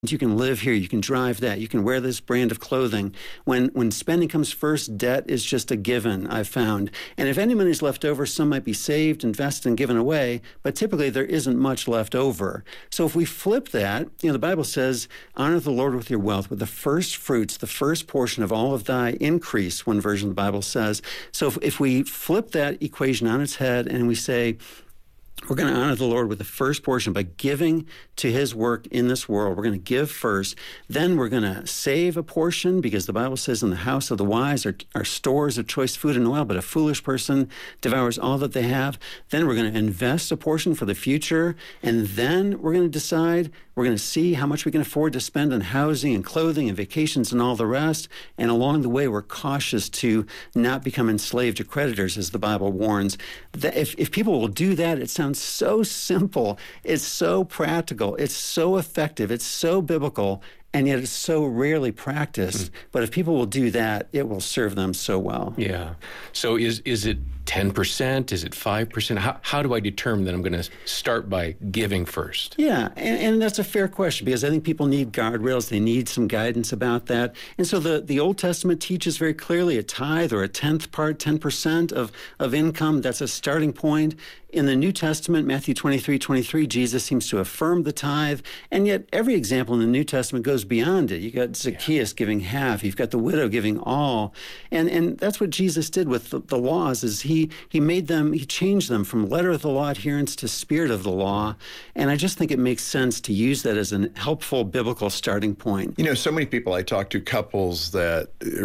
You can live here, you can drive that, you can wear this brand of clothing. When spending comes first, debt is just a given, I've found. And if any money is left over, some might be saved, invested, and given away, but typically there isn't much left over. So if we flip that, the Bible says, honor the Lord with your wealth, with the first fruits, the first portion of all of thy increase, one version of the Bible says. So if we flip that equation on its head and we say, we're going to honor the Lord with the first portion by giving to his work in this world. We're going to give first. Then we're going to save a portion, because the Bible says in the house of the wise are stores of choice food and oil, but a foolish person devours all that they have. Then we're going to invest a portion for the future. And then we're going to decide, we're going to see how much we can afford to spend on housing and clothing and vacations and all the rest. And along the way, we're cautious to not become enslaved to creditors, as the Bible warns. That if people will do that, it sounds so simple. It's so practical. It's so effective. It's so biblical. And yet it's so rarely practiced. But if people will do that, it will serve them so well. Yeah. So is it 10%? Is it 5%? How do I determine that I'm going to start by giving first? Yeah, and that's a fair question, because I think people need guardrails. They need some guidance about that. And so the Old Testament teaches very clearly a tithe or a tenth part, 10% of income. That's a starting point. In the New Testament, Matthew 23:23, Jesus seems to affirm the tithe, and yet every example in the New Testament goes beyond it. You got Zacchaeus giving half, you've got the widow giving all, and that's what Jesus did with the laws. Is he changed them from letter of the law adherence to spirit of the law, and I just think it makes sense to use that as a helpful biblical starting point. So many people I talk to, couples that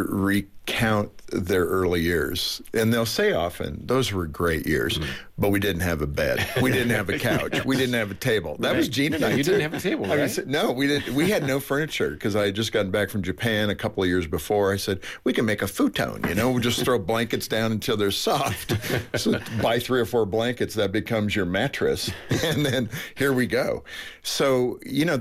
recount their early years, and they'll say often, those were great years, but we didn't have a bed, we didn't have a couch, we didn't have a table. That was Gene and I. You didn't have a table, right? No, we didn't. We had no furniture, because I had just gotten back from Japan a couple of years before. I said, we can make a futon, we'll just throw blankets down until they're soft. So buy 3 or 4 blankets, that becomes your mattress, and then here we go. So,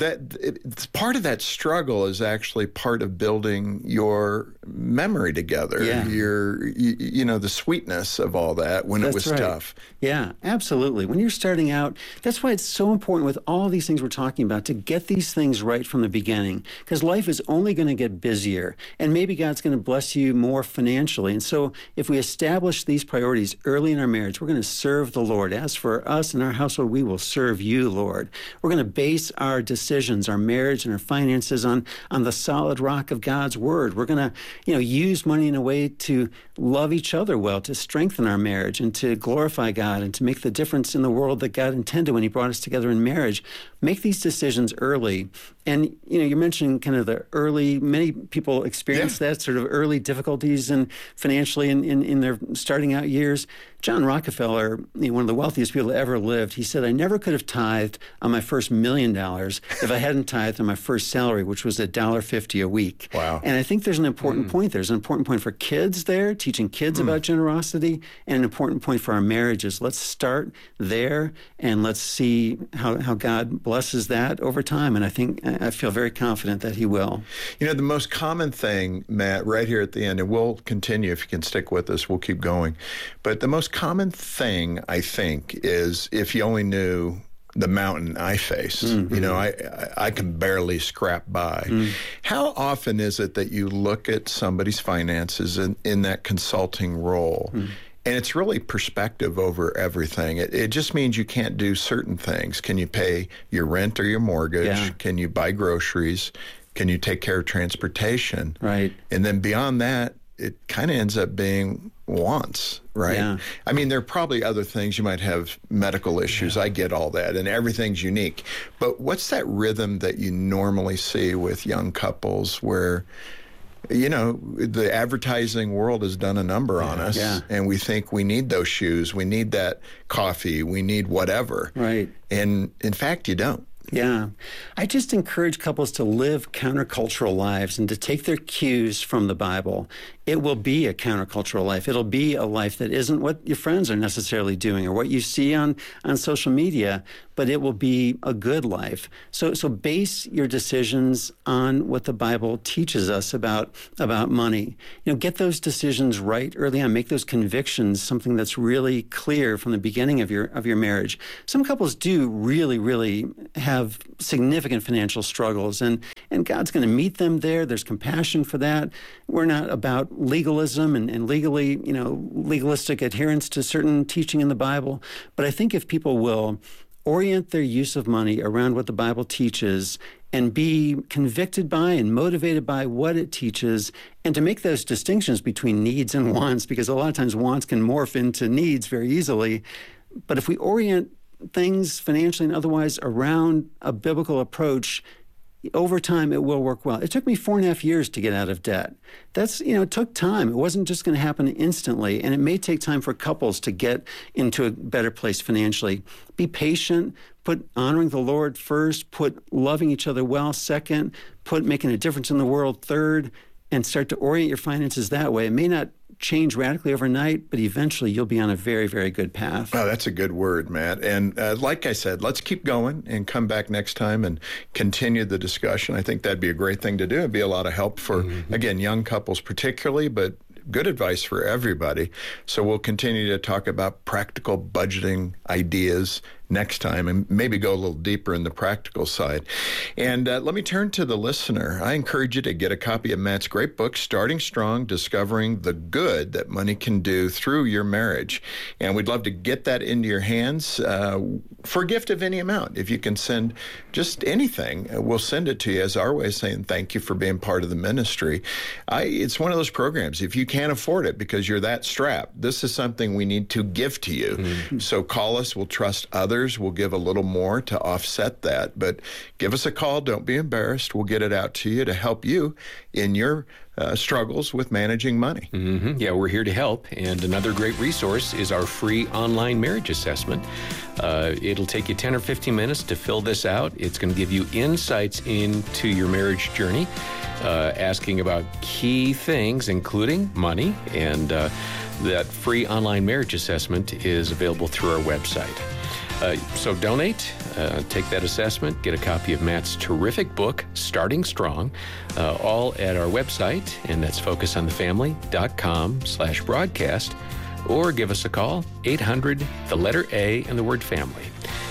it's part of that struggle is actually part of building your memory together. Yeah. The sweetness of all that when it was tough. Yeah, absolutely. When you're starting out, that's why it's so important with all these things we're talking about to get these things right from the beginning, because life is only going to get busier, and maybe God's going to bless you more financially. And so if we establish these priorities early in our marriage, we're going to serve the Lord. As for us and our household, we will serve you, Lord. We're going to base our decisions, our marriage and our finances on the solid rock of God's word. We're going to, use money in a way to love each other well, to strengthen our marriage and to glorify God and to make the difference in the world that God intended when he brought us together in marriage. Make these decisions early. And, you mentioned kind of the early, many people experience that sort of early difficulties and financially in their starting out years. John Rockefeller, one of the wealthiest people that ever lived, he said, I never could have tithed on my first $1 million if I hadn't tithed on my first salary, which was $1.50 a week. Wow. And I think there's an important point. There's an important point for kids there, teaching kids about generosity, and an important point for our marriages. Let's start there, and let's see how God blesses that over time. And I feel very confident that he will. The most common thing, Matt, right here at the end, and we'll continue if you can stick with us, we'll keep going. But the most common thing, I think, is if you only knew the mountain I face. I can barely scrap by. How often is it that you look at somebody's finances in that consulting role, and it's really perspective over everything? It just means you can't do certain things. Can you pay your rent or your mortgage? Yeah. Can you buy groceries? Can you take care of transportation? Right. And then beyond that, it kind of ends up being wants, right? Yeah. I mean, there are probably other things. You might have medical issues. Yeah. I get all that, and everything's unique. But what's that rhythm that you normally see with young couples where, the advertising world has done a number on us, and we think we need those shoes, we need that coffee, we need whatever. Right. And in fact, you don't. Yeah. I just encourage couples to live countercultural lives and to take their cues from the Bible it will be a countercultural life. It'll be a life that isn't what your friends are necessarily doing or what you see on social media, but it will be a good life. So base your decisions on what the Bible teaches us about money. Get those decisions right early on. Make those convictions something that's really clear from the beginning of your marriage. Some couples do really, really have significant financial struggles, and God's going to meet them there. There's compassion for that. We're not about legalism and legalistic adherence to certain teaching in the Bible. But I think if people will orient their use of money around what the Bible teaches and be convicted by and motivated by what it teaches, and to make those distinctions between needs and wants, because a lot of times wants can morph into needs very easily. But if we orient things financially and otherwise around a biblical approach, over time, it will work well. It took me 4.5 years to get out of debt. That's, it took time. It wasn't just going to happen instantly. And it may take time for couples to get into a better place financially. Be patient, put honoring the Lord first, put loving each other well second, put making a difference in the world third, and start to orient your finances that way. It may not change radically overnight, but eventually you'll be on a very, very good path. Oh, that's a good word, Matt. And like I said, let's keep going and come back next time and continue the discussion. I think that'd be a great thing to do. It'd be a lot of help for, again, young couples particularly, but good advice for everybody. So we'll continue to talk about practical budgeting ideas next time and maybe go a little deeper in the practical side. And let me turn to the listener. I encourage you to get a copy of Matt's great book, Starting Strong, Discovering the Good That Money Can Do Through Your Marriage. And we'd love to get that into your hands for a gift of any amount. If you can send just anything, we'll send it to you as our way of saying thank you for being part of the ministry. It's one of those programs. If you can't afford it because you're that strapped, this is something we need to give to you. So call us. We'll trust others. We'll give a little more to offset that. But give us a call. Don't be embarrassed. We'll get it out to you to help you in your struggles with managing money. Yeah, we're here to help. And another great resource is our free online marriage assessment. It'll take you 10 or 15 minutes to fill this out. It's going to give you insights into your marriage journey, asking about key things, including money. And that free online marriage assessment is available through our website. So donate, take that assessment, get a copy of Matt's terrific book, Starting Strong, all at our website, and that's focusonthefamily.com/broadcast, or give us a call, 800, the letter A and the word family,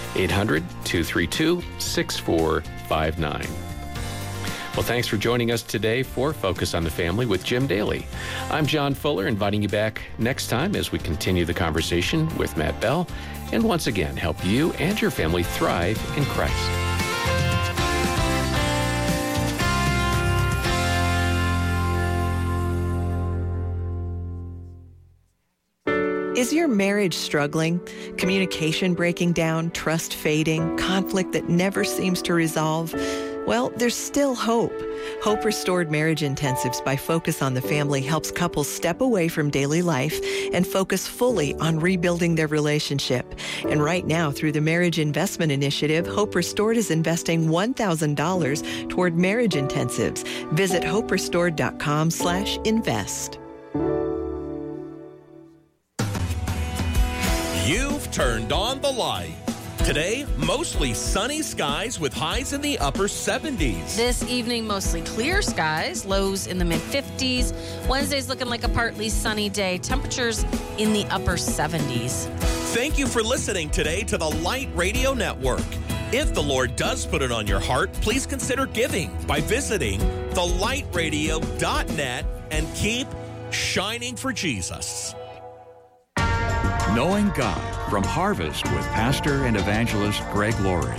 800-232-6459. Well, thanks for joining us today for Focus on the Family with Jim Daly. I'm John Fuller, inviting you back next time as we continue the conversation with Matt Bell, and once again help you and your family thrive in Christ. Is your marriage struggling? Communication breaking down, trust fading, conflict that never seems to resolve? Well, there's still hope. Hope Restored Marriage Intensives by Focus on the Family helps couples step away from daily life and focus fully on rebuilding their relationship. And right now, through the Marriage Investment Initiative, Hope Restored is investing $1,000 toward marriage intensives. Visit hoperestored.com/invest. You've turned on the light. Today, mostly sunny skies with highs in the upper 70s. This evening, mostly clear skies, lows in the mid-50s. Wednesday's looking like a partly sunny day. Temperatures in the upper 70s. Thank you for listening today to the Light Radio Network. If the Lord does put it on your heart, please consider giving by visiting thelightradio.net and keep shining for Jesus. Knowing God from Harvest with Pastor and Evangelist Greg Laurie.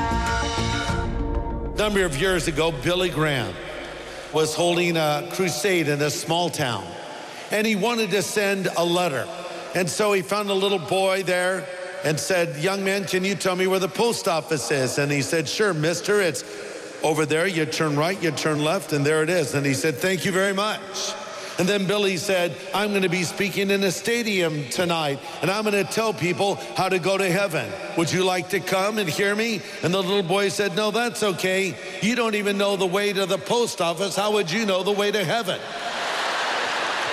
A number of years ago, Billy Graham was holding a crusade in a small town, and he wanted to send a letter. And so he found a little boy there and said, "Young man, can you tell me where the post office is?" And he said, "Sure, mister, it's over there. You turn right, you turn left, and there it is." And he said, "Thank you very much." And then Billy said, "I'm going to be speaking in a stadium tonight, and I'm going to tell people how to go to heaven. Would you like to come and hear me?" And the little boy said, "No, that's okay. You don't even know the way to the post office. How would you know the way to heaven?"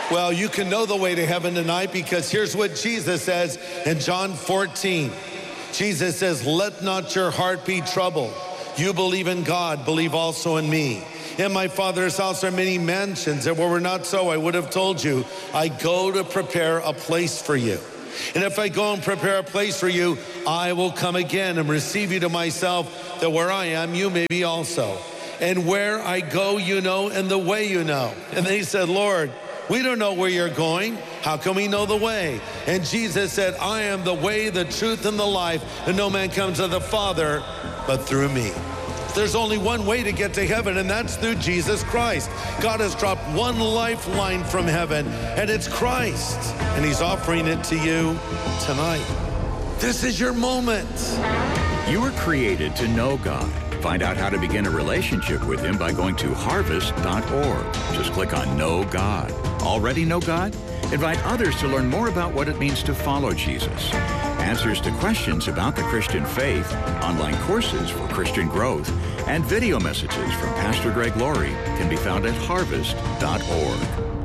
Well, you can know the way to heaven tonight because here's what Jesus says in John 14. Jesus says, let not your heart be troubled. You believe in God, believe also in me. In my Father's house are many mansions, and were it not so, I would have told you, I go to prepare a place for you. And if I go and prepare a place for you, I will come again and receive you to myself, that where I am, you may be also. And where I go, you know, and the way you know. And they said, Lord, we don't know where you're going. How can we know the way? And Jesus said, I am the way, the truth, and the life, and no man comes to the Father but through me. There's only one way to get to heaven, and that's through Jesus Christ. God has dropped one lifeline from heaven, and it's Christ. And he's offering it to you tonight. This is your moment. You were created to know God. Find out how to begin a relationship with him by going to harvest.org. Just click on Know God. Already know God? Invite others to learn more about what it means to follow Jesus. Answers to questions about the Christian faith, online courses for Christian growth, and video messages from Pastor Greg Laurie can be found at harvest.org.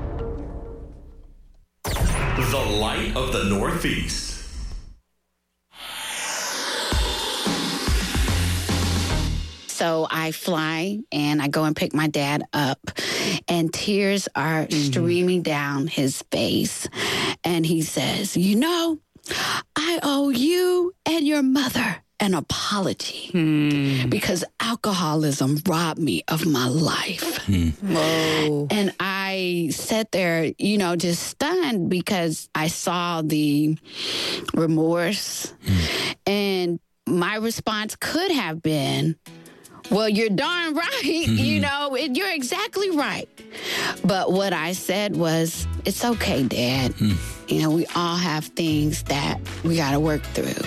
The Light of the Northeast. So I fly and I go and pick my dad up, and tears are streaming down his face. And he says, you know, I owe you and your mother an apology because alcoholism robbed me of my life. Whoa. And I sat there, you know, just stunned because I saw the remorse. And my response could have been, well, you're darn right. You know, you're exactly right. But what I said was, it's okay, Dad. You know, we all have things that we got to work through.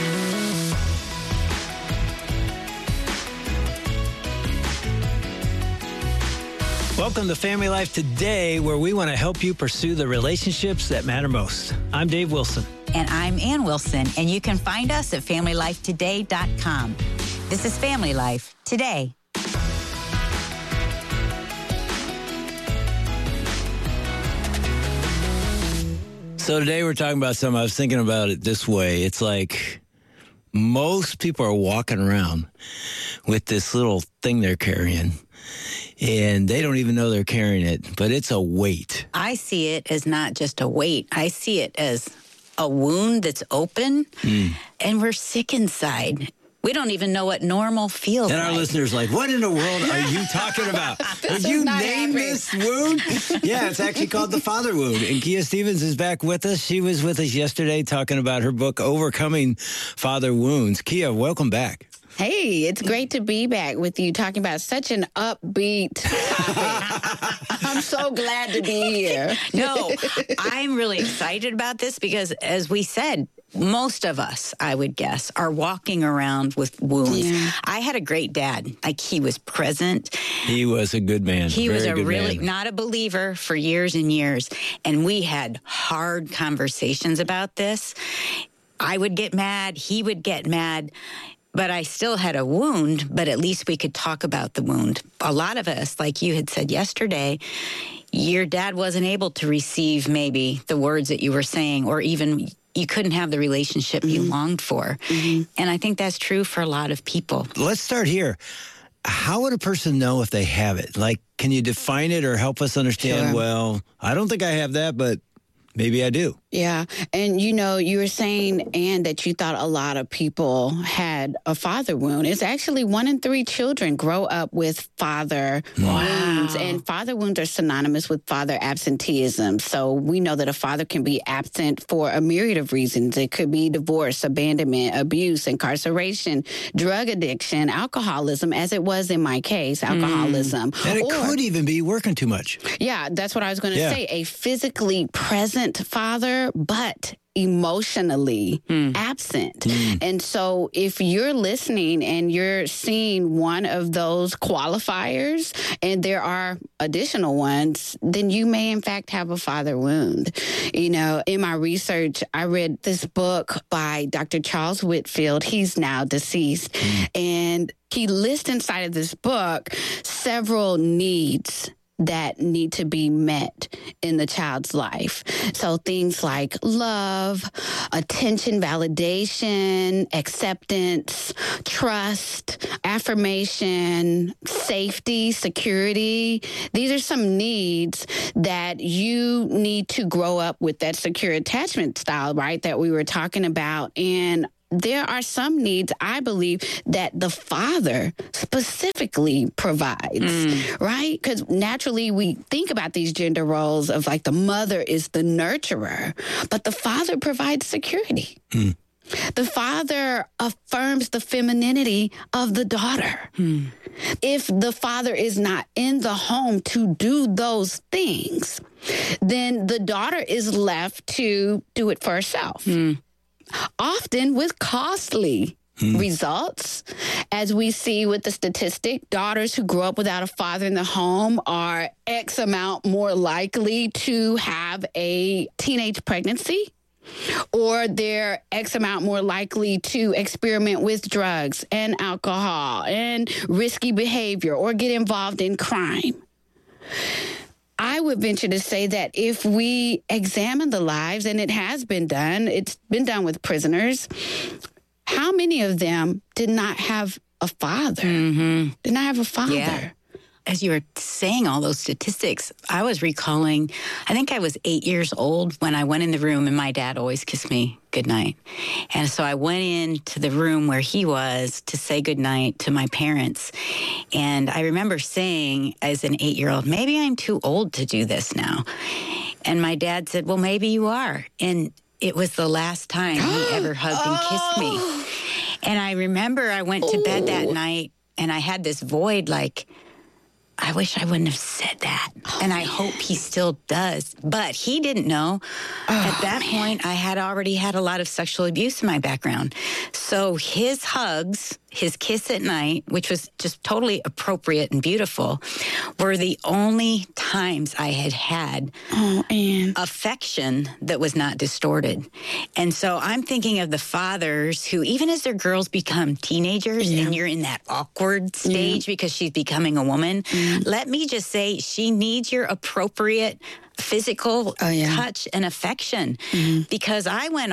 Welcome to Family Life Today, where we want to help you pursue the relationships that matter most. I'm Dave Wilson. And I'm Ann Wilson, and you can find us at FamilyLifeToday.com. This is Family Life Today. So today we're talking about something. I was thinking about it this way. It's like most people are walking around with this little thing they're carrying, and they don't even know they're carrying it, but it's a weight. I see it as not just a weight. I see it as a wound that's open, and we're sick inside. We don't even know what normal feels like. And our listeners are like, what in the world are you talking about? Would you name this wound? Yeah, it's actually called the father wound. And Kia Stevens is back with us. She was with us yesterday talking about her book, Overcoming Father Wounds. Kia, welcome back. Hey, it's great to be back with you talking about such an upbeat topic. I'm so glad to be here. No, I'm really excited about this because, as we said, most of us, I would guess, are walking around with wounds. Yeah. I had a great dad. Like, he was present. He was a good man. He was a really not a believer for years and years. And we had hard conversations about this. I would get mad. He would get mad. But I still had a wound, but at least we could talk about the wound. A lot of us, like you had said yesterday, your dad wasn't able to receive maybe the words that you were saying, or even you couldn't have the relationship you longed for. And I think that's true for a lot of people. Let's start here. How would a person know if they have it? Like, can you define it or help us understand, Sure. Well, I don't think I have that, but maybe I do. Yeah. And, you know, you were saying, Ann, that you thought a lot of people had a father wound. It's actually 1 in 3 children grow up with father wounds. And father wounds are synonymous with father absenteeism. So we know that a father can be absent for a myriad of reasons. It could be divorce, abandonment, abuse, incarceration, drug addiction, alcoholism, as it was in my case, alcoholism. And it could even be working too much. Yeah, that's what I was going to say. A physically present father, but emotionally absent. And so if you're listening and you're seeing one of those qualifiers, and there are additional ones, then you may in fact have a father wound. You know, in my research, I read this book by Dr. Charles Whitfield. He's now deceased. And he lists inside of this book several needs that need to be met in the child's life. So things like love, attention, validation, acceptance, trust, affirmation, safety, security. These are some needs that you need to grow up with that secure attachment style, right, that we were talking about. And there are some needs, I believe, that the father specifically provides, right? Because naturally we think about these gender roles of like the mother is the nurturer, but the father provides security. The father affirms the femininity of the daughter. If the father is not in the home to do those things, then the daughter is left to do it for herself. Often with costly results, as we see with the statistic. Daughters who grow up without a father in the home are X amount more likely to have a teenage pregnancy, or they're X amount more likely to experiment with drugs and alcohol and risky behavior or get involved in crime. I would venture to say that if we examine the lives, and it has been done, it's been done with prisoners, how many of them did not have a father? Did not have a father. Yeah. As you were saying all those statistics, I was recalling, I think I was 8 years old when I went in the room, and my dad always kissed me goodnight. And so I went into the room where he was to say goodnight to my parents. And I remember saying as an 8-year-old, maybe I'm too old to do this now. And my dad said, well, maybe you are. And it was the last time he ever hugged and kissed me. And I remember I went to bed that night and I had this void like, I wish I wouldn't have said that. And I hope he still does. But he didn't know. At that point, I had already had a lot of sexual abuse in my background. So his hugs, his kiss at night, which was just totally appropriate and beautiful, were the only times I had affection that was not distorted. And so I'm thinking of the fathers who, even as their girls become teenagers and you're in that awkward stage because she's becoming a woman, let me just say she needs your appropriate physical touch and affection. Because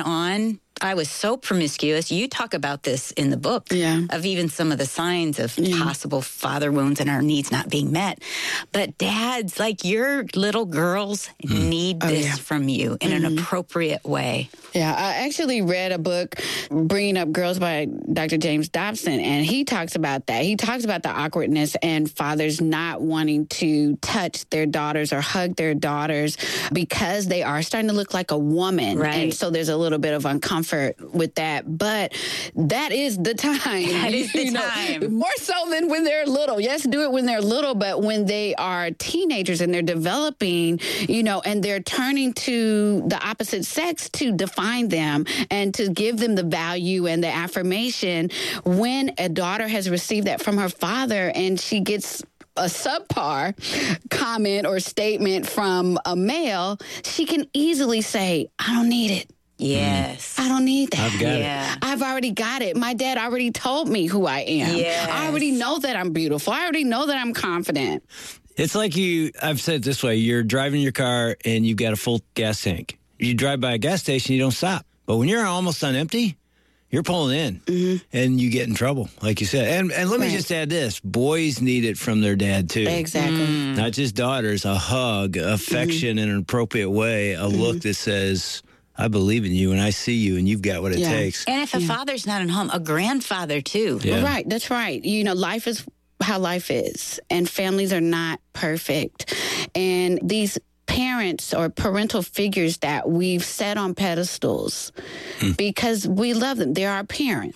I was so promiscuous. You talk about this in the book of even some of the signs of possible father wounds and our needs not being met. But dads, like your little girls need this from you in an appropriate way. Yeah, I actually read a book, Bringing Up Girls by Dr. James Dobson, and he talks about that. He talks about the awkwardness and fathers not wanting to touch their daughters or hug their daughters because they are starting to look like a woman. Right. And so there's a little bit of uncomfort with that. But that is the time. That is the time. More so than when they're little. Yes, do it when they're little, but when they are teenagers and they're developing, and they're turning to the opposite sex to define them and to give them the value and the affirmation. When a daughter has received that from her father and she gets a subpar comment or statement from a male, she can easily say, I don't need it. Yes. I don't need that. I've got it. I've already got it. My dad already told me who I am. Yes. I already know that I'm beautiful. I already know that I'm confident. It's like I've said it this way, you're driving your car and you've got a full gas tank. You drive by a gas station, you don't stop. But when you're almost on empty, you're pulling in and you get in trouble, like you said. And let me just add this. Boys need it from their dad, too. Exactly. Not just daughters, a hug, affection in an appropriate way, a look that says, I believe in you and I see you and you've got what it takes. And if a father's not at home, a grandfather, too. Yeah. Right, that's right. Life is how life is, and families are not perfect. And these parents or parental figures that we've set on pedestals because we love them. They're our parents,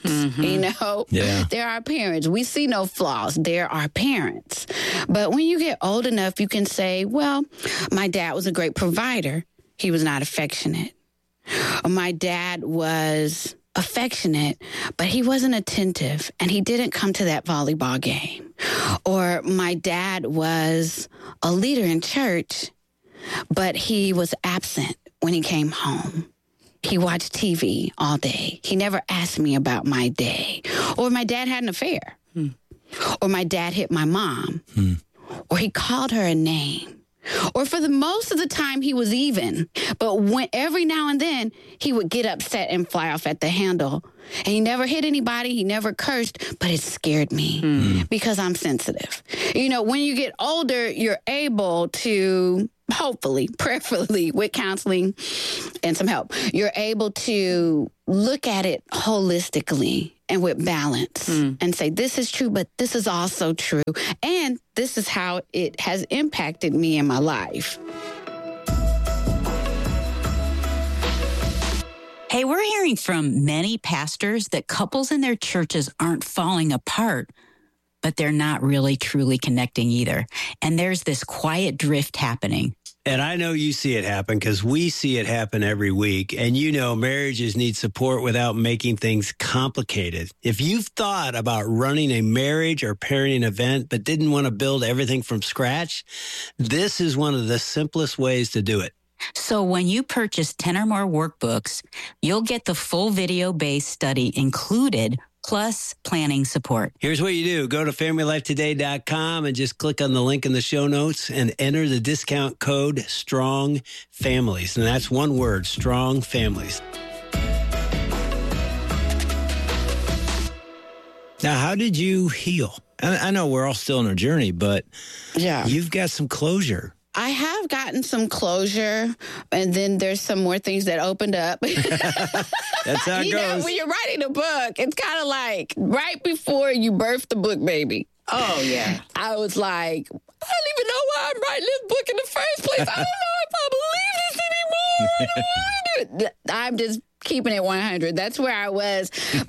They're our parents. We see no flaws. They're our parents. But when you get old enough, you can say, well, my dad was a great provider. He was not affectionate. Or my dad was affectionate, but he wasn't attentive and he didn't come to that volleyball game. Or my dad was a leader in church, but he was absent when he came home. He watched TV all day. He never asked me about my day. Or my dad had an affair. Or my dad hit my mom. Or he called her a name. Or for the most of the time, he was even. But every now and then, he would get upset and fly off at the handle. And he never hit anybody. He never cursed. But it scared me because I'm sensitive. You know, when you get older, you're able to, hopefully, prayerfully, with counseling and some help, you're able to look at it holistically and with balance and say, this is true, but this is also true. And this is how it has impacted me in my life. Hey, we're hearing from many pastors that couples in their churches aren't falling apart, but they're not really truly connecting either. And there's this quiet drift happening. And I know you see it happen because we see it happen every week. And you know, marriages need support without making things complicated. If you've thought about running a marriage or parenting event but didn't want to build everything from scratch, this is one of the simplest ways to do it. So when you purchase 10 or more workbooks, you'll get the full video-based study included, plus planning support. Here's what you do. Go to FamilyLifeToday.com and just click on the link in the show notes and enter the discount code Strong Families. And that's one word, Strong Families. Now, how did you heal? I know we're all still on our journey, but you've got some closure. I have gotten some closure, and then there's some more things that opened up. That's how it goes. When you're writing a book, it's kind of like right before you birth the book, baby. Oh, yeah. I was like, I don't even know why I'm writing this book in the first place. I don't know if I believe this anymore. I don't want to do it. I'm just keeping it 100. That's where I was.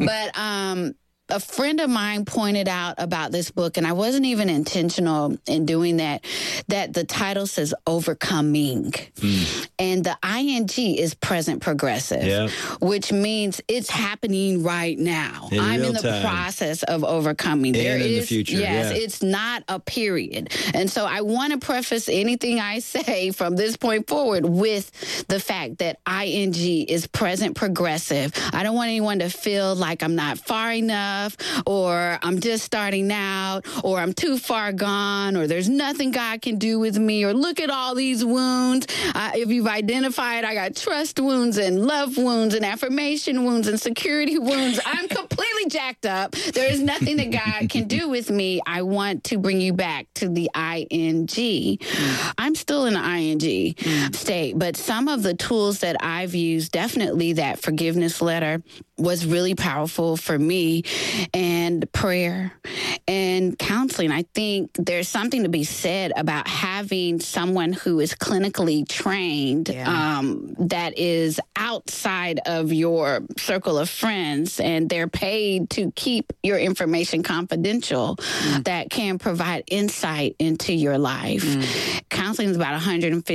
But a friend of mine pointed out about this book, and I wasn't even intentional in doing that the title says overcoming. And the ing is present progressive, which means it's happening right now. I'm in the process of overcoming. And in the future. Yes, it's not a period. And so I want to preface anything I say from this point forward with the fact that ing is present progressive. I don't want anyone to feel like I'm not far enough, or I'm just starting out, or I'm too far gone, or there's nothing God can do with me, or look at all these wounds. If you've identified, I got trust wounds and love wounds and affirmation wounds and security wounds. I'm completely jacked up. There is nothing that God can do with me. I want to bring you back to the ing. I'm still in the ing state, but some of the tools that I've used, definitely that forgiveness letter was really powerful for me, and prayer and counseling. I think there's something to be said about having someone who is clinically trained that is outside of your circle of friends, and they're paid to keep your information confidential, that can provide insight into your life. Counseling is about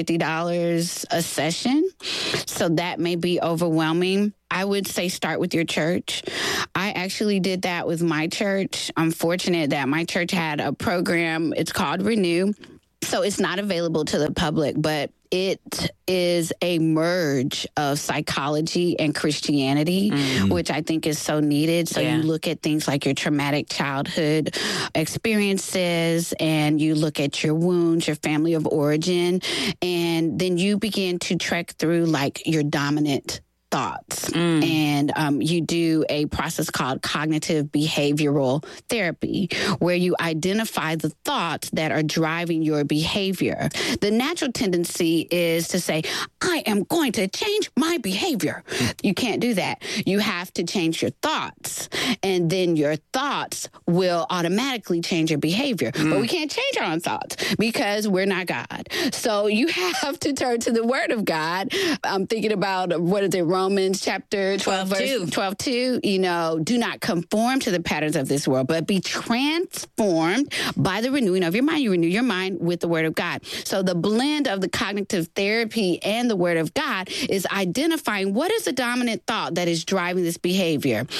$150 a session, so that may be overwhelming. I would say start with your church. I actually did that with my church. I'm fortunate that my church had a program. It's called Renew. So it's not available to the public, but it is a merge of psychology and Christianity, which I think is so needed. So you look at things like your traumatic childhood experiences, and you look at your wounds, your family of origin, and then you begin to trek through like your dominant thoughts. And you do a process called cognitive behavioral therapy, where you identify the thoughts that are driving your behavior. The natural tendency is to say, I am going to change my behavior. You can't do that. You have to change your thoughts, and then your thoughts will automatically change your behavior. But we can't change our own thoughts because we're not God. So you have to turn to the Word of God. I'm thinking about, what is it, Romans chapter 12, verse 12:2, you know, do not conform to the patterns of this world, but be transformed by the renewing of your mind. You renew your mind with the Word of God. So the blend of the cognitive therapy and the Word of God is identifying what is the dominant thought that is driving this behavior. I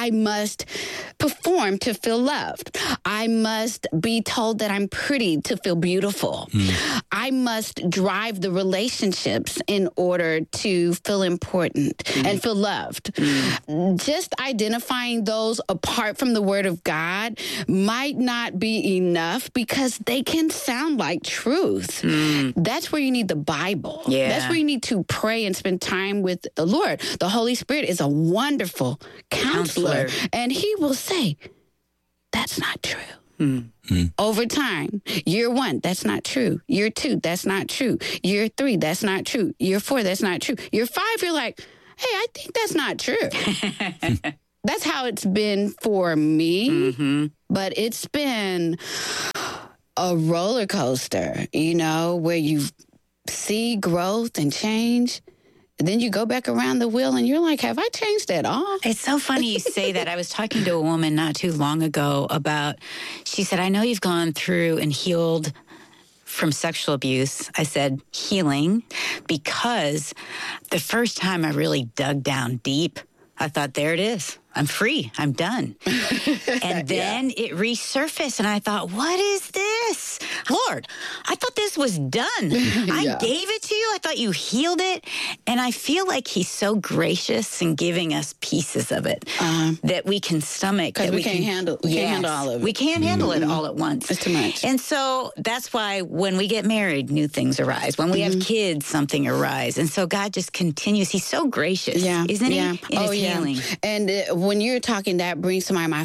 I must perform to feel loved. I must be told that I'm pretty to feel beautiful. I must drive the relationships in order to feel important and feel loved. Just identifying those apart from the Word of God might not be enough because they can sound like truth. That's where you need the Bible. Yeah. That's where you need to pray and spend time with the Lord. The Holy Spirit is a wonderful counselor. And he will say, that's not true. Over time, year 1, that's not true. Year 2, that's not true. Year 3, that's not true. Year 4, that's not true. Year 5, you're like, hey, I think that's not true. That's how it's been for me. But it's been a roller coaster, where you see growth and change. And then you go back around the wheel and you're like, have I changed at all? It's so funny you say that. I was talking to a woman not too long ago she said, I know you've gone through and healed from sexual abuse. I said, healing, because the first time I really dug down deep, I thought, there it is. I'm free. I'm done. And then it resurfaced, and I thought, what is this? Lord, I thought this was done. I gave it to you. I thought you healed it. And I feel like he's so gracious in giving us pieces of it that we can stomach. Because we can't handle all of it. We can't handle it all at once. It's too much. And so that's why when we get married, new things arise. When we have kids, something arises. And so God just continues. He's so gracious, isn't he? In his healing. And when you're talking, that brings to mind my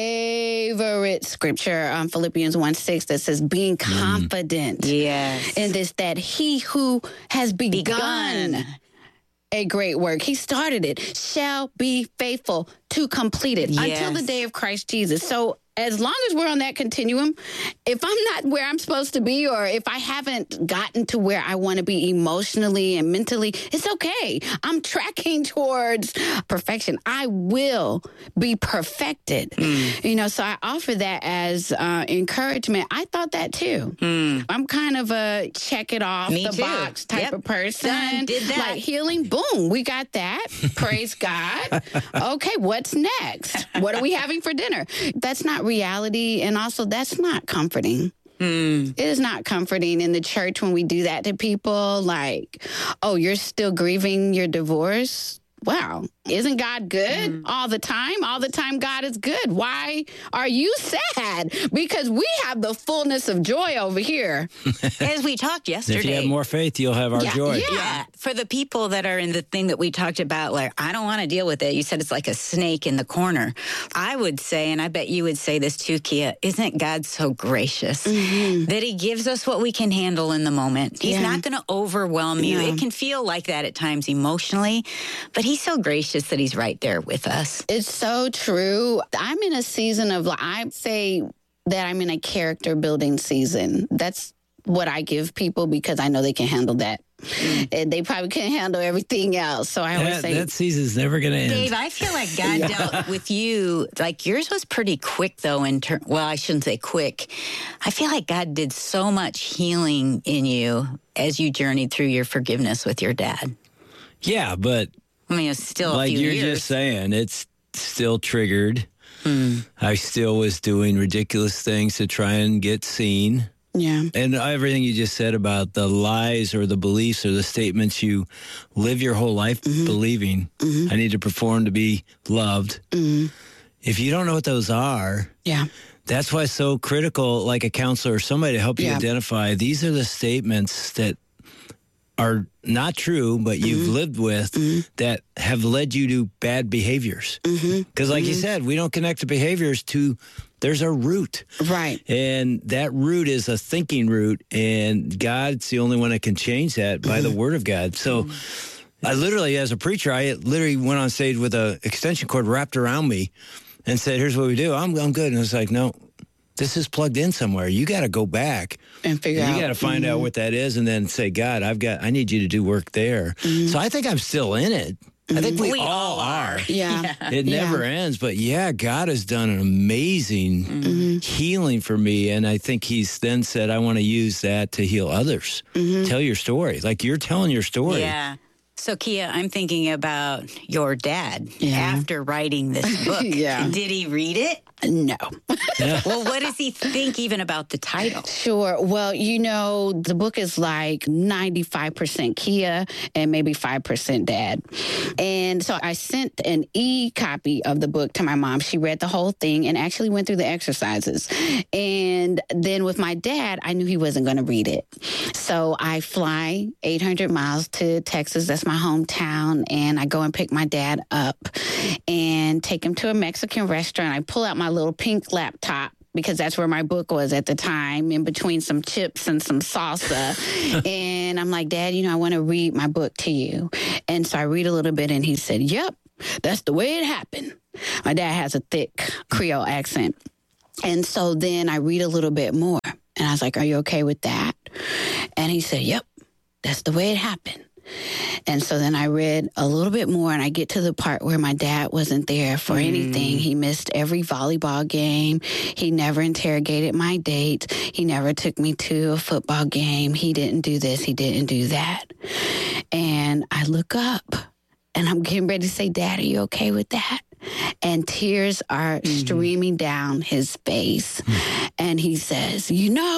favorite scripture, Philippians 1:6, that says, being confident in this, that he who has begun a great work, he started it, shall be faithful to complete it until the day of Christ Jesus. So as long as we're on that continuum, if I'm not where I'm supposed to be, or if I haven't gotten to where I want to be emotionally and mentally, it's okay. I'm tracking towards perfection. I will be perfected. So I offer that as encouragement. I thought that too. I'm kind of a check it off the box type of person. Done. Did that. Like healing, boom, we got that. Praise God. Okay, what's next? What are we having for dinner? That's not reality, and also that's not comforting. It is not comforting in the church when we do that to people, like, oh, you're still grieving your divorce? Wow. Isn't God good all the time? All the time God is good. Why are you sad? Because we have the fullness of joy over here. As we talked yesterday. If you have more faith, you'll have our joy. Yeah. For the people that are in the thing that we talked about, like, I don't want to deal with it. You said it's like a snake in the corner. I would say, and I bet you would say this too, Kia, isn't God so gracious that he gives us what we can handle in the moment? He's not going to overwhelm you. It can feel like that at times emotionally, but he's so gracious that he's right there with us. It's so true. I'm in a season of, I'd say that I'm in a character building season. That's what I give people because I know they can handle that. And they probably can't handle everything else. So I always say that season's never going to end. Dave, I feel like God dealt with you. Like yours was pretty quick, though. Well, I shouldn't say quick. I feel like God did so much healing in you as you journeyed through your forgiveness with your dad. Yeah, but I mean, it's still like a few you're years. just saying, it's still triggered. I still was doing ridiculous things to try and get seen. Yeah. And everything you just said about the lies or the beliefs or the statements you live your whole life believing, I need to perform to be loved. If you don't know what those are, that's why it's so critical, like a counselor or somebody to help you identify these are the statements that are not true, but you've lived with that have led you to bad behaviors. Because like you said, we don't connect the behaviors to, there's a root. Right. And that root is a thinking root, and God's the only one that can change that by the word of God. So I literally, as a preacher, I literally went on stage with an extension cord wrapped around me and said, here's what we do. I'm good. And it's like, no, this is plugged in somewhere. You got to go back and figure out. You got to find out what that is, and then say, God, I need you to do work there. So I think I'm still in it. I think we all are. Yeah. It never ends. But God has done an amazing healing for me. And I think he's then said, I want to use that to heal others. Tell your story. Like you're telling your story. Yeah. So, Kia, I'm thinking about your dad after writing this book. Did he read it? No. Well, what does he think even about the title? Sure. Well, the book is like 95% Kia and maybe 5% Dad. And so I sent an e-copy of the book to my mom. She read the whole thing and actually went through the exercises. And then with my dad, I knew he wasn't going to read it. So I fly 800 miles to Texas. That's my hometown. And I go and pick my dad up and take him to a Mexican restaurant. I pull out my little pink laptop because that's where my book was at the time, in between some chips and some salsa. And I'm like, Dad, I want to read my book to you. And so I read a little bit, and he said, yep, that's the way it happened. My dad has a thick Creole accent. And so then I read a little bit more, and I was like, are you okay with that? And he said, yep, that's the way it happened. And so then I read a little bit more, and I get to the part where my dad wasn't there for anything. He missed every volleyball game. He never interrogated my dates. He never took me to a football game. He didn't do this. He didn't do that. And I look up, and I'm getting ready to say, Dad, are you okay with that? And tears are streaming down his face. And he says,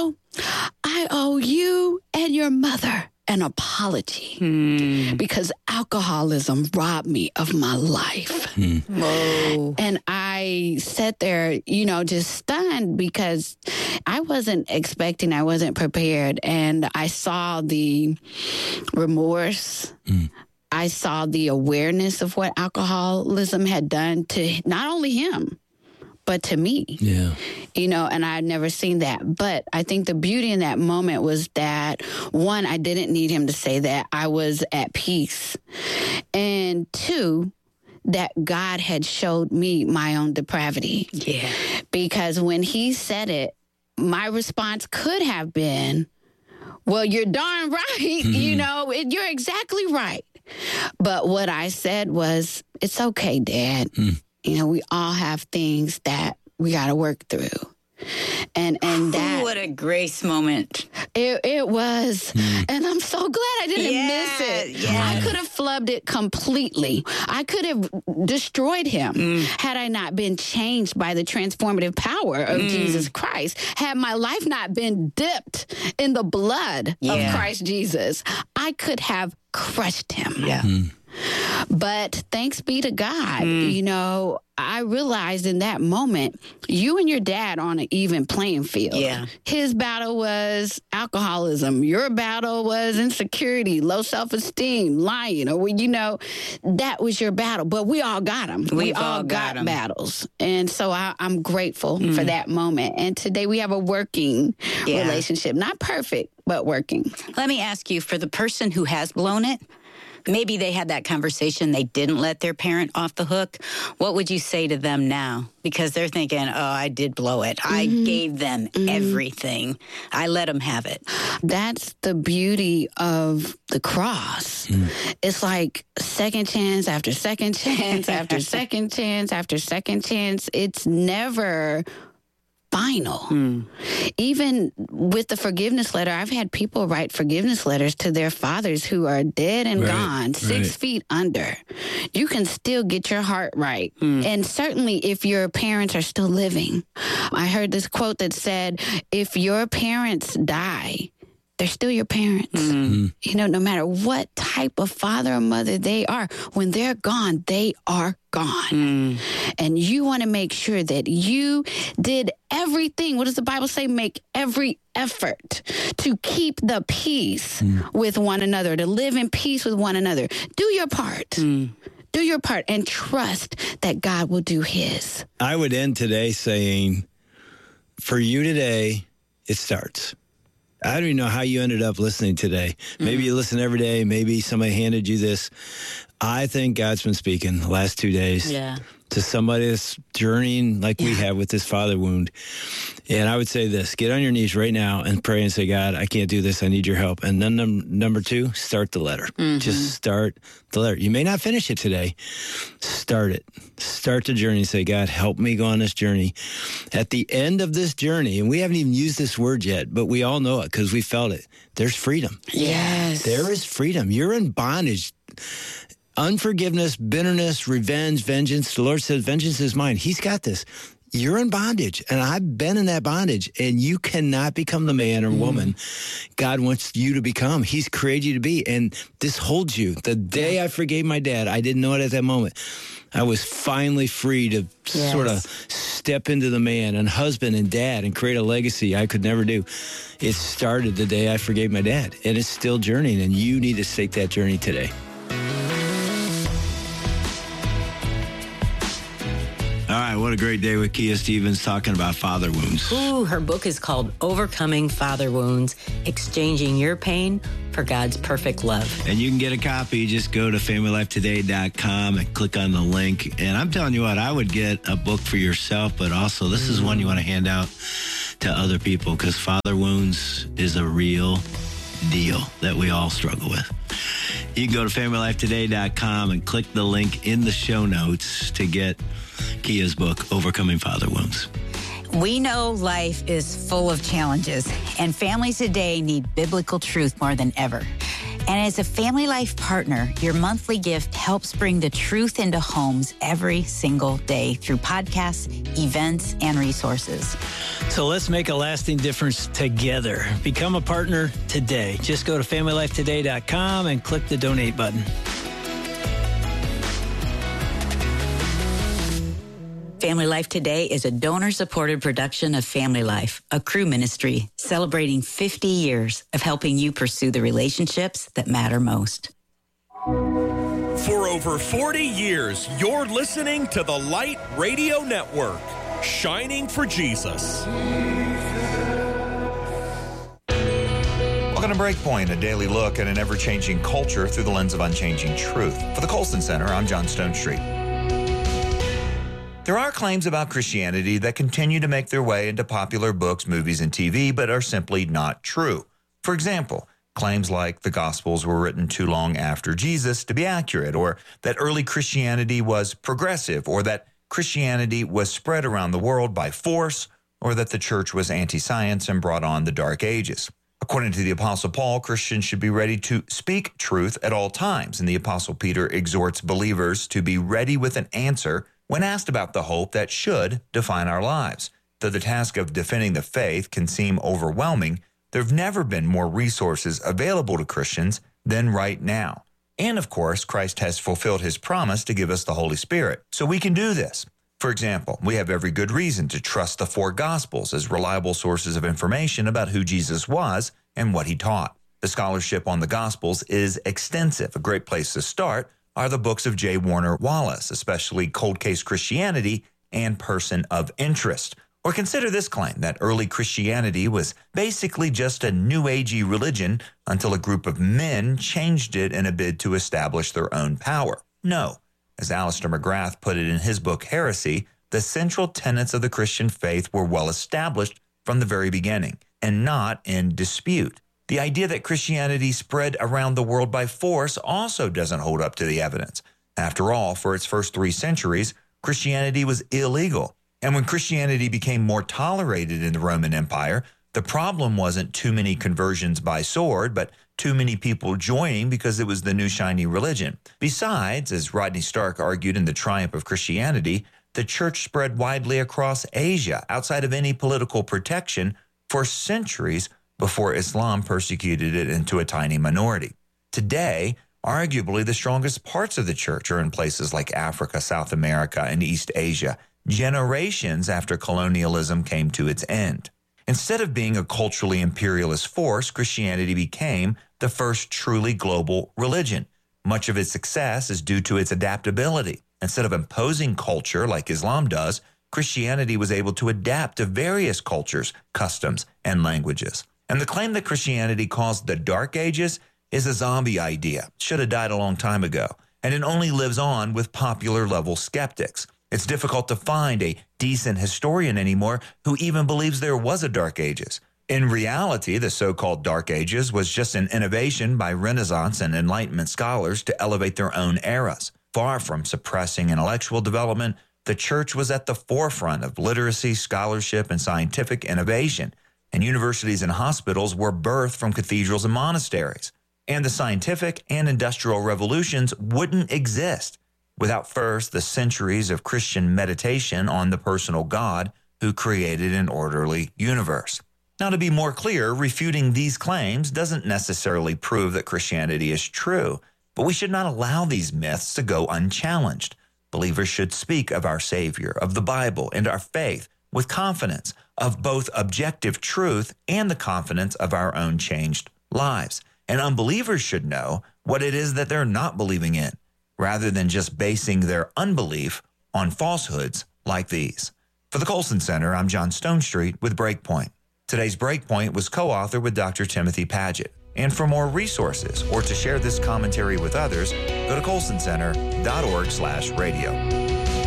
I owe you and your mother an apology because alcoholism robbed me of my life. Whoa. And I sat there, just stunned because I wasn't expecting, I wasn't prepared. And I saw the remorse. I saw the awareness of what alcoholism had done to not only him, but to me. Yeah. And I had never seen that. But I think the beauty in that moment was that, one, I didn't need him to say that. I was at peace. And two, that God had showed me my own depravity. Yeah. Because when he said it, my response could have been, well, you're darn right. You're exactly right. But what I said was, it's okay, Dad. We all have things that we got to work through. And that... what a grace moment. It was. And I'm so glad I didn't miss it. Yeah. I could have flubbed it completely. I could have destroyed him had I not been changed by the transformative power of Jesus Christ. Had my life not been dipped in the blood of Christ Jesus, I could have crushed him. Yeah. But thanks be to God, I realized in that moment, you and your dad on an even playing field. Yeah. His battle was alcoholism. Your battle was insecurity, low self-esteem, lying, or, that was your battle. But we all got them. We all got battles. And so I'm grateful for that moment. And today we have a working relationship. Not perfect, but working. Let me ask you, for the person who has blown it, maybe they had that conversation, they didn't let their parent off the hook. What would you say to them now? Because they're thinking, I did blow it. I gave them everything. I let them have it. That's the beauty of the cross. It's like second chance after second chance after second chance after second chance. It's never final. Even with the forgiveness letter, I've had people write forgiveness letters to their fathers who are dead and gone, 6 feet under. You can still get your heart right. And certainly if your parents are still living. I heard this quote that said, if your parents die, they're still your parents. No matter what type of father or mother they are, when they're gone, they are gone. And you want to make sure that you did everything. What does the Bible say? Make every effort to keep the peace with one another, to live in peace with one another. Do your part. Do your part and trust that God will do his. I would end today saying, for you today, it starts. I don't even know how you ended up listening today. Maybe you listen every day. Maybe somebody handed you this. I think God's been speaking the last 2 days to somebody that's journeying like we have with this father wound. And I would say this, get on your knees right now and pray and say, God, I can't do this. I need your help. And then number 2, start the letter. Just start the letter. You may not finish it today. Start it. Start the journey and say, God, help me go on this journey. At the end of this journey, and we haven't even used this word yet, but we all know it because we felt it. There's freedom. Yes. There is freedom. You're in bondage unforgiveness, bitterness, revenge, vengeance. The Lord says, vengeance is mine. He's got this. You're in bondage, and I've been in that bondage, and you cannot become the man or woman God wants you to become. He's created you to be, and this holds you. The day I forgave my dad, I didn't know it at that moment. I was finally free to sort of step into the man and husband and dad and create a legacy I could never do. It started the day I forgave my dad, and it's still journeying, and you need to take that journey today. All right, what a great day with Kia Stevens talking about father wounds. Ooh, her book is called Overcoming Father Wounds, Exchanging Your Pain for God's Perfect Love. And you can get a copy. Just go to FamilyLifeToday.com and click on the link. And I'm telling you what, I would get a book for yourself, but also this is one you want to hand out to other people because father wounds is a real deal that we all struggle with. You can go to FamilyLifeToday.com and click the link in the show notes to get Kia's book, Overcoming Father Wounds. We know life is full of challenges, and families today need biblical truth more than ever. And as a Family Life partner, your monthly gift helps bring the truth into homes every single day through podcasts, events, and resources. So let's make a lasting difference together. Become a partner today. Just go to FamilyLifeToday.com and click the donate button. Family Life Today is a donor-supported production of Family Life, a crew ministry celebrating 50 years of helping you pursue the relationships that matter most. For over 40 years, you're listening to the Light Radio Network, shining for Jesus. Welcome to Breakpoint, a daily look at an ever-changing culture through the lens of unchanging truth. For the Colson Center, I'm John Stone Street. There are claims about Christianity that continue to make their way into popular books, movies, and TV, but are simply not true. For example, claims like the Gospels were written too long after Jesus to be accurate, or that early Christianity was progressive, or that Christianity was spread around the world by force, or that the church was anti-science and brought on the Dark Ages. According to the Apostle Paul, Christians should be ready to speak truth at all times, and the Apostle Peter exhorts believers to be ready with an answer when asked about the hope that should define our lives. Though the task of defending the faith can seem overwhelming, there have never been more resources available to Christians than right now. And of course, Christ has fulfilled his promise to give us the Holy Spirit, so we can do this. For example, we have every good reason to trust the four Gospels as reliable sources of information about who Jesus was and what he taught. The scholarship on the Gospels is extensive. A great place to start are the books of J. Warner Wallace, especially Cold Case Christianity and Person of Interest. Or consider this claim that early Christianity was basically just a New Agey religion until a group of men changed it in a bid to establish their own power. No. As Alistair McGrath put it in his book Heresy, the central tenets of the Christian faith were well established from the very beginning and not in dispute. The idea that Christianity spread around the world by force also doesn't hold up to the evidence. After all, for its first 3 centuries, Christianity was illegal. And when Christianity became more tolerated in the Roman Empire, the problem wasn't too many conversions by sword, but too many people joining because it was the new shiny religion. Besides, as Rodney Stark argued in The Triumph of Christianity, the church spread widely across Asia outside of any political protection for centuries before Islam persecuted it into a tiny minority. Today, arguably the strongest parts of the church are in places like Africa, South America, and East Asia, generations after colonialism came to its end. Instead of being a culturally imperialist force, Christianity became the first truly global religion. Much of its success is due to its adaptability. Instead of imposing culture like Islam does, Christianity was able to adapt to various cultures, customs, and languages. And the claim that Christianity caused the Dark Ages is a zombie idea. It should have died a long time ago. And it only lives on with popular-level skeptics. It's difficult to find a decent historian anymore who even believes there was a Dark Ages. In reality, the so-called Dark Ages was just an innovation by Renaissance and Enlightenment scholars to elevate their own eras. Far from suppressing intellectual development, the church was at the forefront of literacy, scholarship, and scientific innovation, and universities and hospitals were birthed from cathedrals and monasteries. And the scientific and industrial revolutions wouldn't exist without first the centuries of Christian meditation on the personal God who created an orderly universe. Now, to be more clear, refuting these claims doesn't necessarily prove that Christianity is true, but we should not allow these myths to go unchallenged. Believers should speak of our Savior, of the Bible, and our faith with confidence of both objective truth and the confidence of our own changed lives. And unbelievers should know what it is that they're not believing in, rather than just basing their unbelief on falsehoods like these. For the Colson Center, I'm John Stonestreet with Breakpoint. Today's Breakpoint was co-authored with Dr. Timothy Paget. And for more resources or to share this commentary with others, go to colsoncenter.org/radio.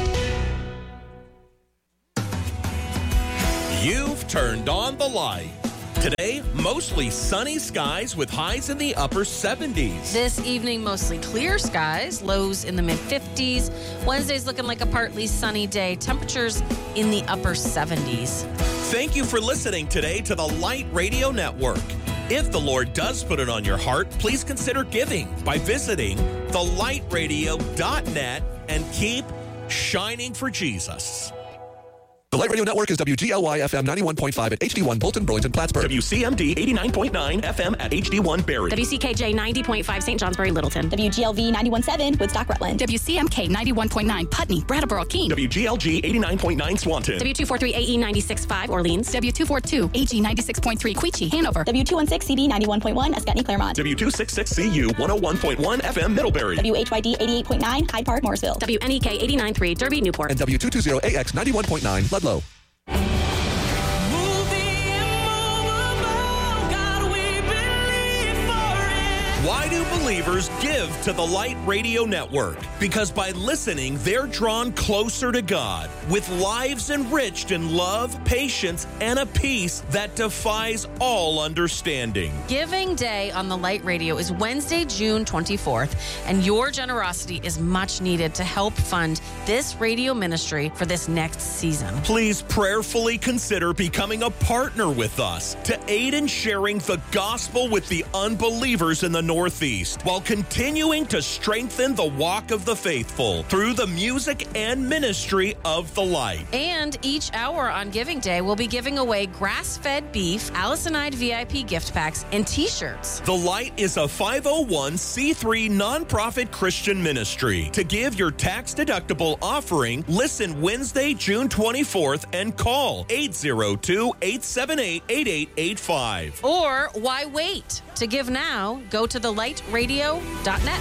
You've turned on the light. Today, mostly sunny skies with highs in the upper 70s. This evening, mostly clear skies, lows in the mid-50s. Wednesday's looking like a partly sunny day, temperatures in the upper 70s. Thank you for listening today to the Light Radio Network. If the Lord does put it on your heart, please consider giving by visiting thelightradio.net and keep shining for Jesus. The Light Radio Network is WGLY FM 91.5 at HD1 Bolton, Burlington, Plattsburgh. WCMD 89.9 FM at HD1 Barrie. WCKJ 90.5 St. Johnsbury, Littleton. WGLV 91.7 Woodstock, Rutland. WCMK 91.9 Putney, Brattleboro, Keene. WGLG 89.9 Swanton. W243 AE 96.5 Orleans. W242 AG 96.3 Queechee, Hanover. W216 CB 91.1 Ascutney, Claremont. W266 CU 101.1 FM Middlebury. WHYD 88.9 Hyde Park, Morrisville. WNEK 89.3 Derby, Newport. And W220 AX 91.9 Ludlow. Why do believers give to the Light Radio Network? Because by listening, they're drawn closer to God with lives enriched in love, patience, and a peace that defies all understanding. Giving Day on the Light Radio is Wednesday, June 24th, and your generosity is much needed to help fund this radio ministry for this next season. Please prayerfully consider becoming a partner with us to aid in sharing the gospel with the unbelievers in the Northeast, while continuing to strengthen the walk of the faithful through the music and ministry of the Light. And each hour on Giving Day, we'll be giving away grass-fed beef, Allisonide VIP gift packs, and T-shirts. The Light is a 501c3 nonprofit Christian ministry. To give your tax-deductible offering, listen Wednesday, June 24th, and call 802-878-8885. Or why wait? To give now, go to thelightradio.net.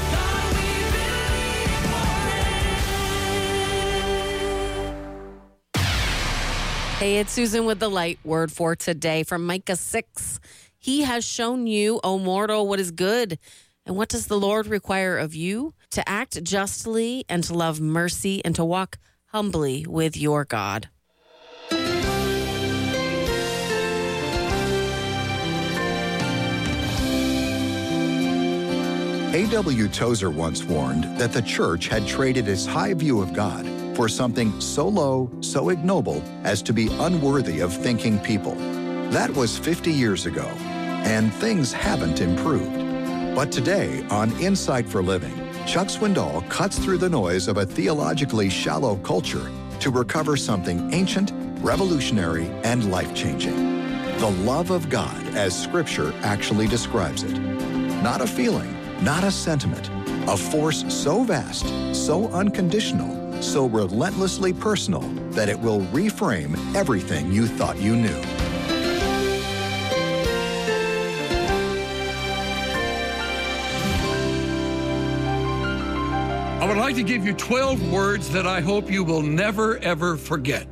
Hey, it's Susan with The Light. Word for today from Micah 6. He has shown you, O mortal, what is good. And what does the Lord require of you? To act justly and to love mercy and to walk humbly with your God. A.W. Tozer once warned that the church had traded its high view of God for something so low, so ignoble, as to be unworthy of thinking people. That was 50 years ago, and things haven't improved. But today, on Insight for Living, Chuck Swindoll cuts through the noise of a theologically shallow culture to recover something ancient, revolutionary, and life-changing. The love of God as Scripture actually describes it. Not a feeling, not a sentiment, a force so vast, so unconditional, so relentlessly personal that it will reframe everything you thought you knew. I would like to give you 12 words that I hope you will never, ever forget.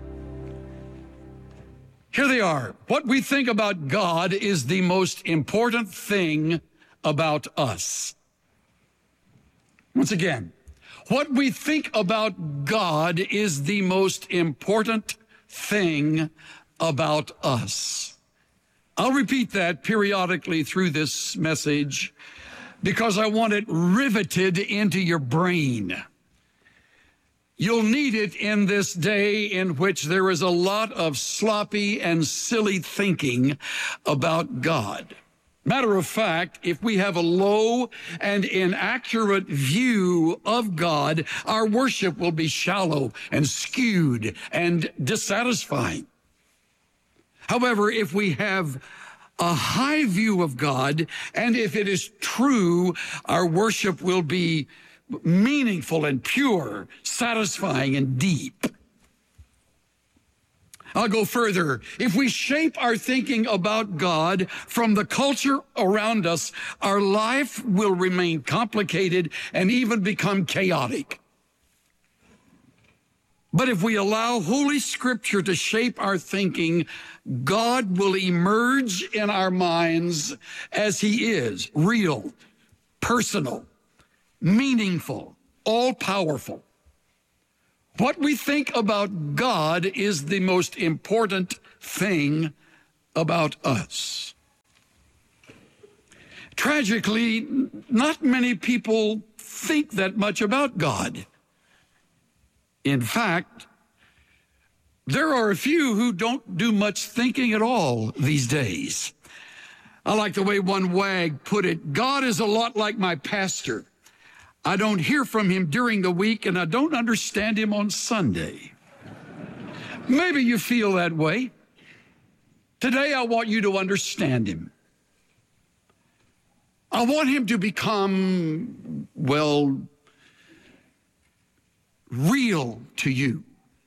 Here they are. What we think about God is the most important thing about us. Once again, what we think about God is the most important thing about us. I'll repeat that periodically through this message because I want it riveted into your brain. You'll need it in this day in which there is a lot of sloppy and silly thinking about God. Matter of fact, if we have a low and inaccurate view of God, our worship will be shallow and skewed and dissatisfying. However, if we have a high view of God, and if it is true, our worship will be meaningful and pure, satisfying and deep. I'll go further. If we shape our thinking about God from the culture around us, our life will remain complicated and even become chaotic. But if we allow Holy Scripture to shape our thinking, God will emerge in our minds as He is, real, personal, meaningful, all-powerful. What we think about God is the most important thing about us. Tragically, not many people think that much about God. In fact, there are a few who don't do much thinking at all these days. I like the way one wag put it, God is a lot like my pastor. I don't hear from him during the week, and I don't understand him on Sunday. Maybe you feel that way. Today, I want you to understand him. I want him to become, well, real to you.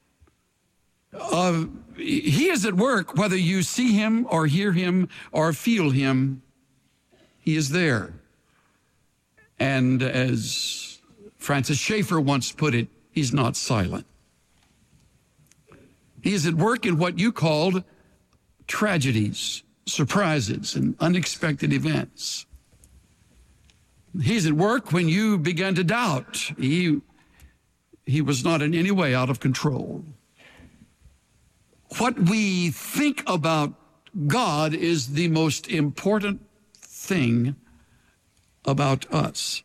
He is at work, whether you see him or hear him or feel him, he is there. And as Francis Schaeffer once put it, he's not silent. He is at work in what you called tragedies, surprises, and unexpected events. He's at work when you began to doubt. He was not in any way out of control. What we think about God is the most important thing about us.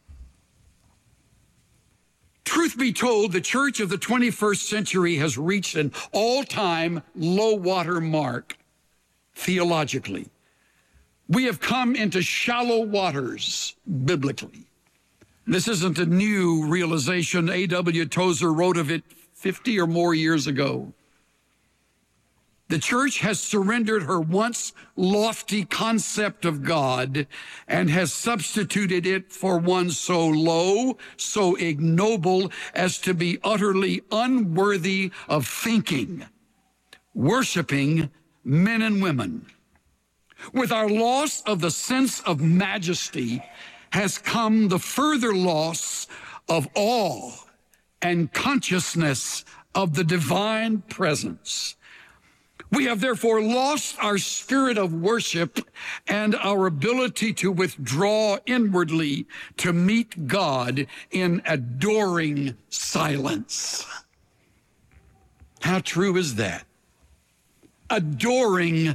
Truth be told, the church of the 21st century has reached an all-time low-water mark theologically. We have come into shallow waters biblically. This isn't a new realization. A.W. Tozer wrote of it 50 or more years ago. The church has surrendered her once lofty concept of God and has substituted it for one so low, so ignoble as to be utterly unworthy of thinking, worshiping men and women. With our loss of the sense of majesty has come the further loss of awe and consciousness of the divine presence. We have therefore lost our spirit of worship and our ability to withdraw inwardly to meet God in adoring silence. How true is that? Adoring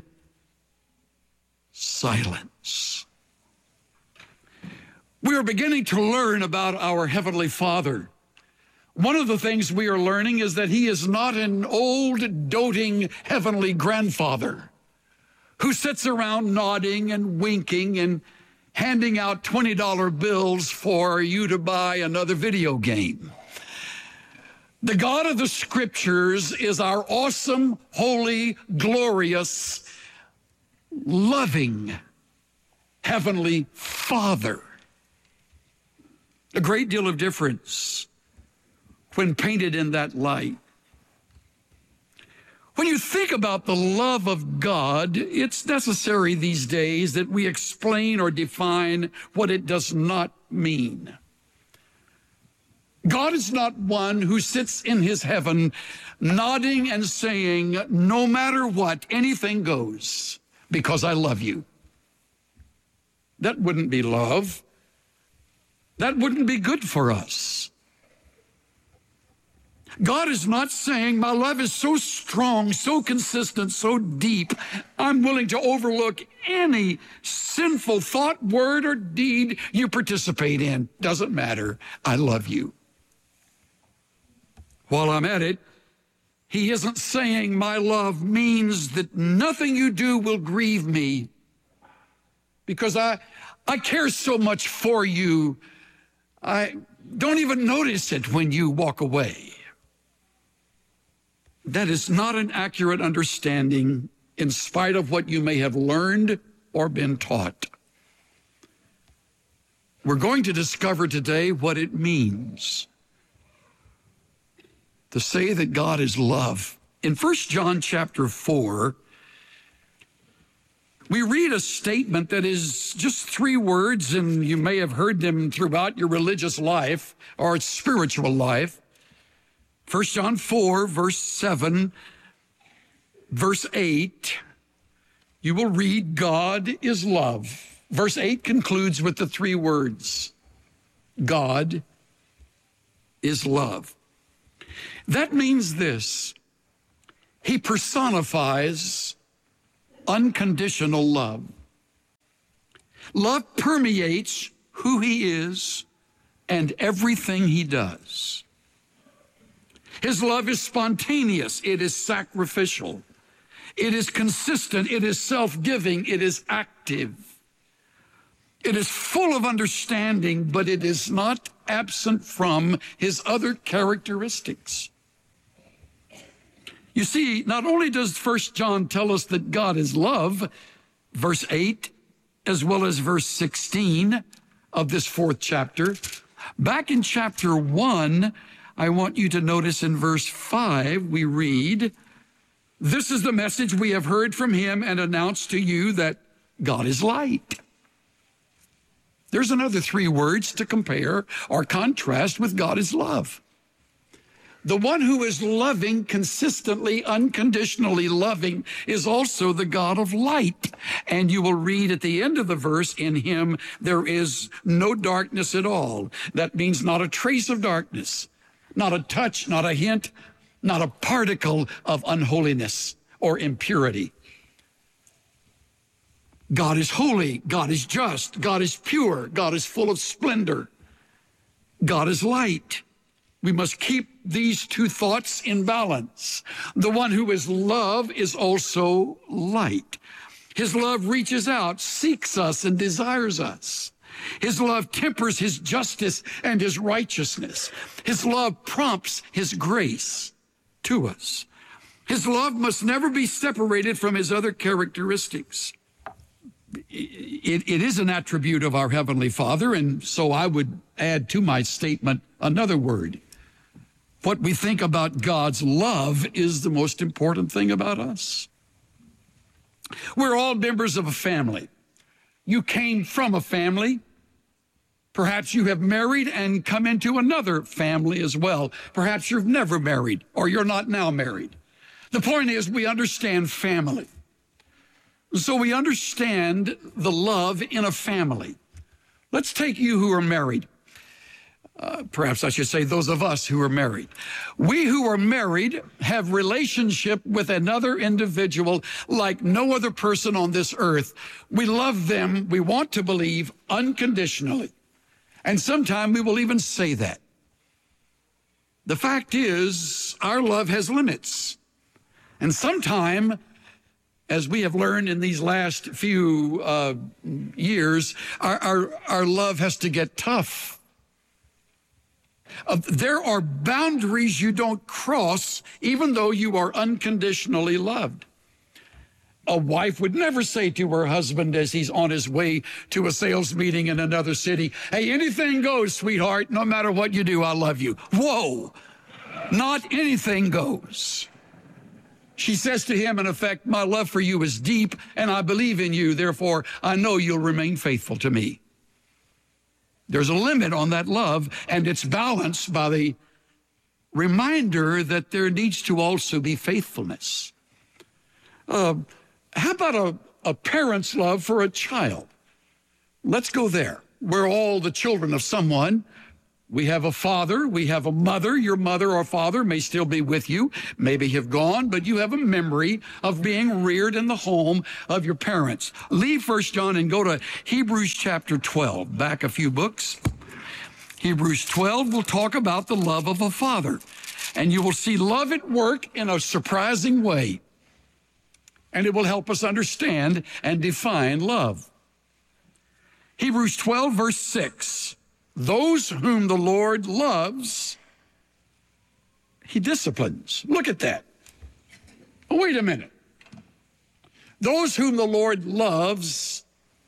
silence. We are beginning to learn about our Heavenly Father. One of the things we are learning is that he is not an old, doting heavenly grandfather who sits around nodding and winking and handing out $20 bills for you to buy another video game. The God of the Scriptures is our awesome, holy, glorious, loving Heavenly Father. A great deal of difference when painted in that light. When you think about the love of God, it's necessary these days that we explain or define what it does not mean. God is not one who sits in his heaven nodding and saying, no matter what, anything goes because I love you. That wouldn't be love. That wouldn't be good for us. God is not saying, my love is so strong, so consistent, so deep, I'm willing to overlook any sinful thought, word, or deed you participate in. Doesn't matter. I love you. While I'm at it, he isn't saying my love means that nothing you do will grieve me. because I care so much for you, I don't even notice it when you walk away. That is not an accurate understanding in spite of what you may have learned or been taught. We're going to discover today what it means to say that God is love. In 1 John chapter 4, we read a statement that is just 3 words, and you may have heard them throughout your religious life or spiritual life. 1 John 4, verse 7, verse 8, you will read, God is love. Verse 8 concludes with the 3 words, God is love. That means this: he personifies unconditional love. Love permeates who he is and everything he does. His love is spontaneous. It is sacrificial. It is consistent. It is self-giving. It is active. It is full of understanding, but it is not absent from his other characteristics. You see, not only does 1 John tell us that God is love, verse 8, as well as verse 16 of this 4th chapter, back in chapter 1, I want you to notice in verse 5, we read, this is the message we have heard from him and announced to you, that God is light. There's another 3 words to compare or contrast with God is love. The one who is loving, consistently, unconditionally loving, is also the God of light. And you will read at the end of the verse, in him there is no darkness at all. That means not a trace of darkness, not a touch, not a hint, not a particle of unholiness or impurity. God is holy, God is just, God is pure, God is full of splendor, God is light. We must keep these 2 thoughts in balance. The one who is love is also light. His love reaches out, seeks us, and desires us. His love tempers his justice and his righteousness. His love prompts his grace to us. His love must never be separated from his other characteristics. It is an attribute of our Heavenly Father, and so I would add to my statement another word. What we think about God's love is the most important thing about us. We're all members of a family. You came from a family. Perhaps you have married and come into another family as well. Perhaps you've never married or you're not now married. The point is, we understand family. So we understand the love in a family. Let's take you who are married. Perhaps I should say those of us who are married. We who are married have relationship with another individual like no other person on this earth. We love them, we want to believe, unconditionally. And sometimes we will even say that. The fact is, our love has limits. And sometimes, as we have learned in these last few years, our love has to get tough. There are boundaries you don't cross, even though you are unconditionally loved. A wife would never say to her husband as he's on his way to a sales meeting in another city, hey, anything goes, sweetheart, no matter what you do, I love you. Whoa, not anything goes. She says to him, in effect, my love for you is deep, and I believe in you, therefore I know you'll remain faithful to me. There's a limit on that love, and it's balanced by the reminder that there needs to also be faithfulness. How about a parent's love for a child? Let's go there. We're all the children of someone. We have a father, we have a mother. Your mother or father may still be with you, maybe have gone, but you have a memory of being reared in the home of your parents. Leave 1 John and go to Hebrews chapter 12, back a few books. Hebrews 12 will talk about the love of a father, and you will see love at work in a surprising way, and it will help us understand and define love. Hebrews 12, verse 6. Those whom the Lord loves, he disciplines. Look at that. Oh, wait a minute. Those whom the Lord loves,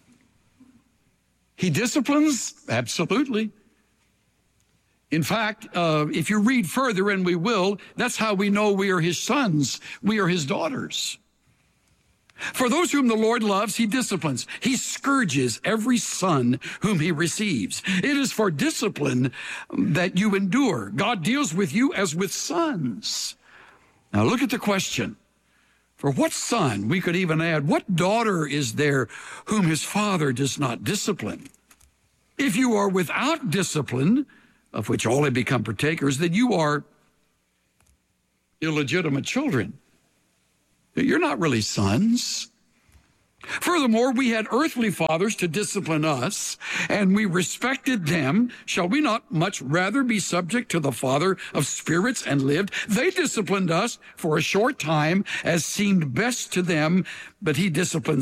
he disciplines? Absolutely. In fact, if you read further, and we will, that's how we know we are his sons. We are his daughters. For those whom the Lord loves, he disciplines. He scourges every son whom he receives. It is for discipline that you endure. God deals with you as with sons. Now look at the question. For what son, we could even add, what daughter is there whom his father does not discipline? If you are without discipline, of which all have become partakers, then you are illegitimate children. You're not really sons. Furthermore, we had earthly fathers to discipline us, and we respected them. Shall we not much rather be subject to the Father of spirits and lived? They disciplined us for a short time as seemed best to them, but he disciplines